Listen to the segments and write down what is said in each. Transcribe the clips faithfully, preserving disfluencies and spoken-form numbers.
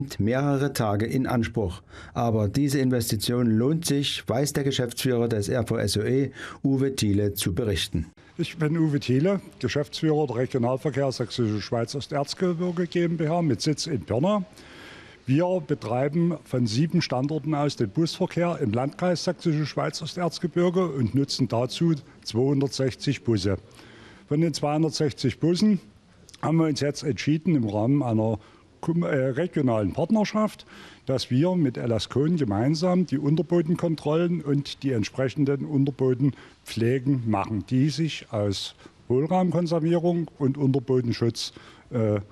mehrere Tage in Anspruch. Aber diese Investition lohnt sich, weiß der Geschäftsführer des R V S O E, Uwe Thiele, zu berichten. Ich bin Uwe Thiele, Geschäftsführer der Regionalverkehr Sächsische Schweiz Osterzgebirge GmbH mit Sitz in Pirna. Wir betreiben von sieben Standorten aus den Busverkehr im Landkreis Sächsische Schweiz Osterzgebirge und nutzen dazu zweihundertsechzig Busse. Von den zweihundertsechzig Bussen haben wir uns jetzt entschieden, im Rahmen einer regionalen Partnerschaft, dass wir mit Elascon gemeinsam die Unterbodenkontrollen und die entsprechenden Unterbodenpflegen machen, die sich aus Hohlraumkonservierung und Unterbodenschutz äh,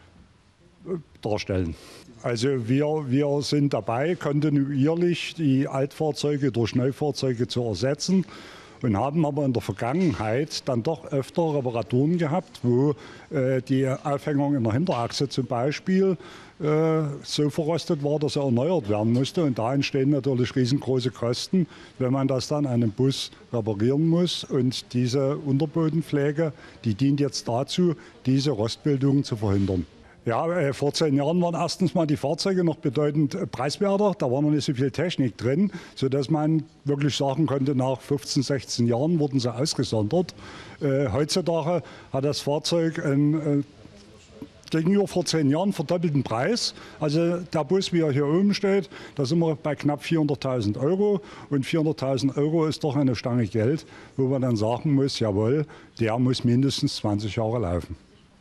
darstellen. Also wir, wir sind dabei, kontinuierlich die Altfahrzeuge durch Neufahrzeuge zu ersetzen. Und haben aber in der Vergangenheit dann doch öfter Reparaturen gehabt, wo äh, die Aufhängung in der Hinterachse zum Beispiel äh, so verrostet war, dass er erneuert werden musste. Und da entstehen natürlich riesengroße Kosten, wenn man das dann an einem Bus reparieren muss. Und diese Unterbodenpflege, die dient jetzt dazu, diese Rostbildung zu verhindern. Ja, äh, vor zehn Jahren waren erstens mal die Fahrzeuge noch bedeutend äh, preiswerter. Da war noch nicht so viel Technik drin, sodass man wirklich sagen konnte, nach fünfzehn, sechzehn Jahren wurden sie ausgesondert. Äh, heutzutage hat das Fahrzeug einen, äh, gegenüber vor zehn Jahren verdoppelten Preis. Also der Bus, wie er hier oben steht, da sind wir bei knapp vierhunderttausend Euro. Und vierhunderttausend Euro ist doch eine Stange Geld, wo man dann sagen muss, jawohl, der muss mindestens zwanzig Jahre laufen.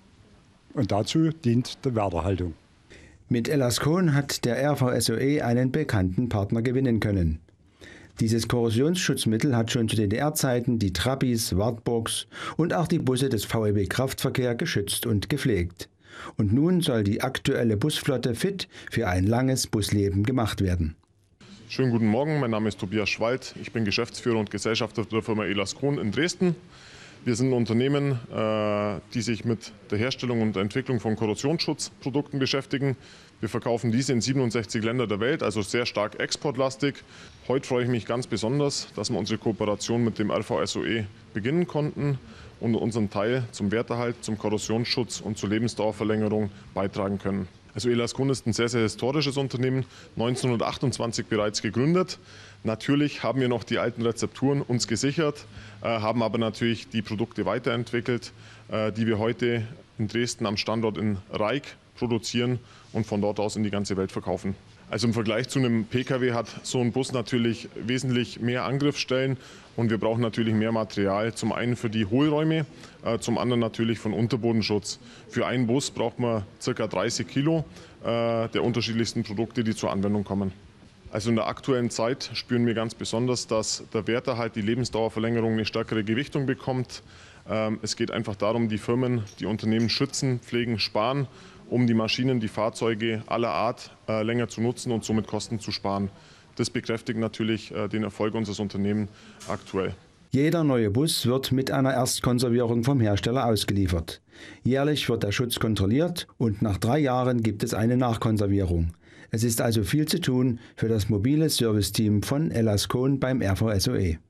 Und dazu dient die Werterhaltung. Mit Elascon hat der R V S O E einen bekannten Partner gewinnen können. Dieses Korrosionsschutzmittel hat schon zu D D R-Zeiten die Trabis, Wartburgs und auch die Busse des V E B Kraftverkehr geschützt und gepflegt. Und nun soll die aktuelle Busflotte fit für ein langes Busleben gemacht werden. Schönen guten Morgen, mein Name ist Tobias Schwald. Ich bin Geschäftsführer und Gesellschafter der Firma Elascon in Dresden. Wir sind ein Unternehmen, die sich mit der Herstellung und der Entwicklung von Korrosionsschutzprodukten beschäftigen. Wir verkaufen diese in siebenundsechzig Länder der Welt, also sehr stark exportlastig. Heute freue ich mich ganz besonders, dass wir unsere Kooperation mit dem R V S O E beginnen konnten und unseren Teil zum Werterhalt, zum Korrosionsschutz und zur Lebensdauerverlängerung beitragen können. Also Elascon ist ein sehr, sehr historisches Unternehmen, neunzehnhundertachtundzwanzig bereits gegründet. Natürlich haben wir noch die alten Rezepturen uns gesichert, äh, haben aber natürlich die Produkte weiterentwickelt, äh, die wir heute in Dresden am Standort in Reik produzieren und von dort aus in die ganze Welt verkaufen. Also im Vergleich zu einem Pkw hat so ein Bus natürlich wesentlich mehr Angriffsstellen und wir brauchen natürlich mehr Material. Zum einen für die Hohlräume, äh, zum anderen natürlich von Unterbodenschutz. Für einen Bus braucht man ca. dreißig Kilo äh, der unterschiedlichsten Produkte, die zur Anwendung kommen. Also in der aktuellen Zeit spüren wir ganz besonders, dass der Werterhalt, die Lebensdauerverlängerung eine stärkere Gewichtung bekommt. Ähm, es geht einfach darum, die Firmen, die Unternehmen schützen, pflegen, sparen, um die Maschinen, die Fahrzeuge aller Art äh, länger zu nutzen und somit Kosten zu sparen. Das bekräftigt natürlich äh, den Erfolg unseres Unternehmens aktuell. Jeder neue Bus wird mit einer Erstkonservierung vom Hersteller ausgeliefert. Jährlich wird der Schutz kontrolliert und nach drei Jahren gibt es eine Nachkonservierung. Es ist also viel zu tun für das mobile Serviceteam von Elascon beim R V S O E.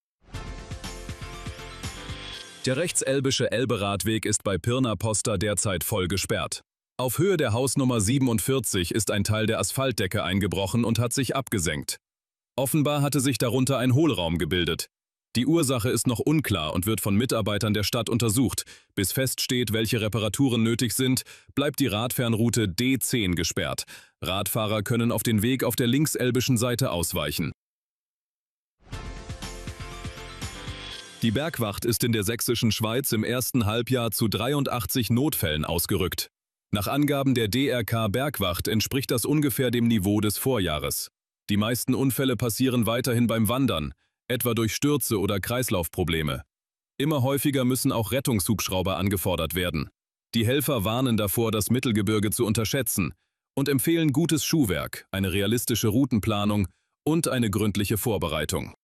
Der rechtselbische Elbe-Radweg ist bei Pirna-Posta derzeit voll gesperrt. Auf Höhe der Hausnummer siebenundvierzig ist ein Teil der Asphaltdecke eingebrochen und hat sich abgesenkt. Offenbar hatte sich darunter ein Hohlraum gebildet. Die Ursache ist noch unklar und wird von Mitarbeitern der Stadt untersucht. Bis feststeht, welche Reparaturen nötig sind, bleibt die Radfernroute D zehn gesperrt. Radfahrer können auf den Weg auf der linkselbischen Seite ausweichen. Die Bergwacht ist in der sächsischen Schweiz im ersten Halbjahr zu dreiundachtzig Notfällen ausgerückt. Nach Angaben der D R K Bergwacht entspricht das ungefähr dem Niveau des Vorjahres. Die meisten Unfälle passieren weiterhin beim Wandern, etwa durch Stürze oder Kreislaufprobleme. Immer häufiger müssen auch Rettungshubschrauber angefordert werden. Die Helfer warnen davor, das Mittelgebirge zu unterschätzen und empfehlen gutes Schuhwerk, eine realistische Routenplanung und eine gründliche Vorbereitung.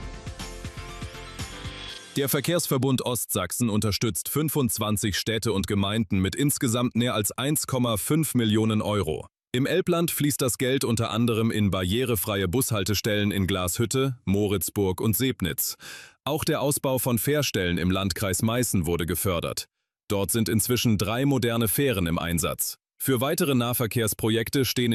Der Verkehrsverbund Ostsachsen unterstützt fünfundzwanzig Städte und Gemeinden mit insgesamt mehr als eins Komma fünf Millionen Euro. Im Elbland fließt das Geld unter anderem in barrierefreie Bushaltestellen in Glashütte, Moritzburg und Sebnitz. Auch der Ausbau von Fährstellen im Landkreis Meißen wurde gefördert. Dort sind inzwischen drei moderne Fähren im Einsatz. Für weitere Nahverkehrsprojekte stehen